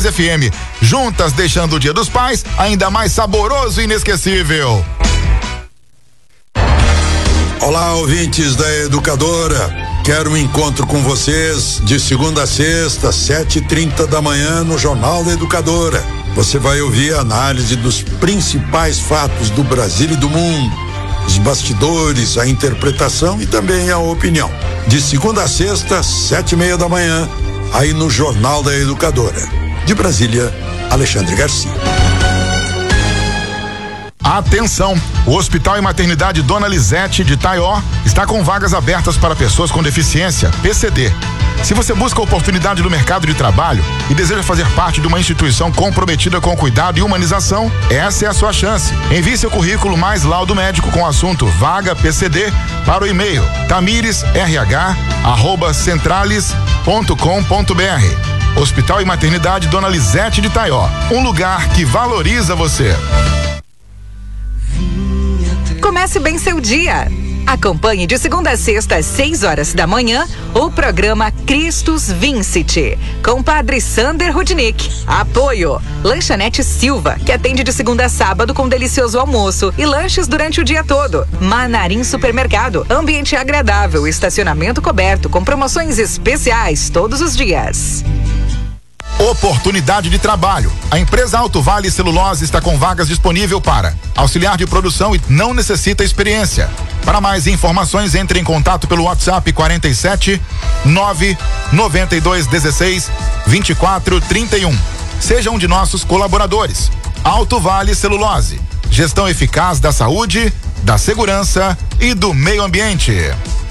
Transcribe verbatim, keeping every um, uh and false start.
três F M. Juntas, deixando o Dia dos Pais ainda mais saboroso e inesquecível. Olá, ouvintes da Educadora. Quero um encontro com vocês de segunda a sexta, sete e trinta da manhã, no Jornal da Educadora. Você vai ouvir a análise dos principais fatos do Brasil e do mundo, os bastidores, a interpretação e também a opinião. De segunda a sexta, sete e meia da manhã, aí no Jornal da Educadora. De Brasília, Alexandre Garcia. Atenção! O Hospital e Maternidade Dona Lisete de Taió está com vagas abertas para pessoas com deficiência, P C D. Se você busca oportunidade no mercado de trabalho e deseja fazer parte de uma instituição comprometida com cuidado e humanização, essa é a sua chance. Envie seu currículo mais laudo médico com o assunto vaga P C D para o e-mail tamires r h arroba centrales ponto com ponto b r. Hospital e Maternidade Dona Lisete de Taió, um lugar que valoriza você. Comece bem seu dia. Acompanhe de segunda a sexta às seis horas da manhã o programa Cristos Vincit, com Padre Sander Rudnick. Apoio Lanchonete Silva, que atende de segunda a sábado com delicioso almoço e lanches durante o dia todo. Manarim Supermercado, ambiente agradável, estacionamento coberto com promoções especiais todos os dias. Oportunidade de trabalho. A empresa Alto Vale Celulose está com vagas disponível para auxiliar de produção e não necessita experiência. Para mais informações, entre em contato pelo WhatsApp quarenta e sete, nove, noventa e dois, dezesseis, vinte e quatro, trinta e um. Seja um de nossos colaboradores. Alto Vale Celulose. Gestão eficaz da saúde, da segurança e do meio ambiente.